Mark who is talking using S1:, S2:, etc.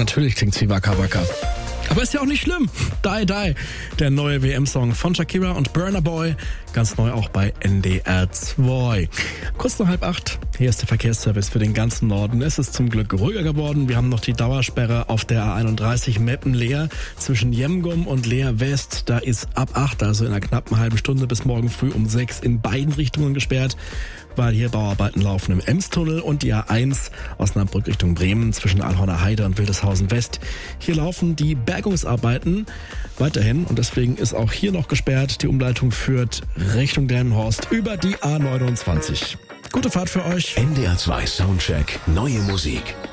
S1: natürlich klingt's wie Waka Waka. Aber ist ja auch nicht schlimm. Die Die, der neue WM-Song von Shakira und Burna Boy, ganz neu auch bei NDR 2. Kurz nach 7:30, hier ist der Verkehrsservice für den ganzen Norden. Es ist zum Glück ruhiger geworden. Wir haben noch die Dauersperre auf der A31 Meppen-Leer zwischen Jemgum und Leer West. Da ist ab 8, also in einer knappen halben Stunde bis morgen früh um 6 in beiden Richtungen gesperrt, weil hier Bauarbeiten laufen im Emstunnel, und die A1 Osnabrück Richtung Bremen zwischen Alhorner Heide und Wildeshausen West. Hier laufen die Bergungsarbeiten weiterhin und deswegen ist auch hier noch gesperrt. Die Umleitung führt Richtung Delmenhorst über die A29. Gute Fahrt für euch.
S2: NDR 2 Soundcheck, neue Musik.